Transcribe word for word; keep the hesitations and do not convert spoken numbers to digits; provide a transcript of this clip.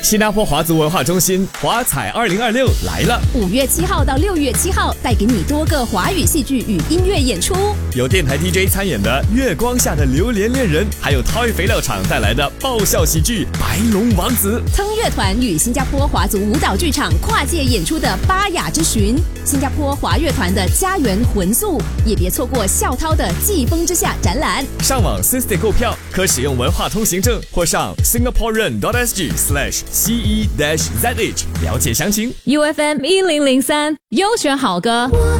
新加坡华族文化中心华彩二零二六来了， 五月七号到六月七号，带给你多个华语戏剧与音乐演出， 有电台 D J 参演的《月光下的榴莲恋人》，还有 Toy 肥料厂带来的爆笑喜剧《白龙王子》。 腾乐团与新加坡华族舞蹈剧场跨界演出的《巴雅之寻》，新加坡华乐团的《家园魂宿》，也别错过校涛的《季风之下》展览。 上网 System 购票，可使用文化通行证或上 singaporean dot s g slash c e dash z h 了解详情。 U F M 一零零三优选好歌。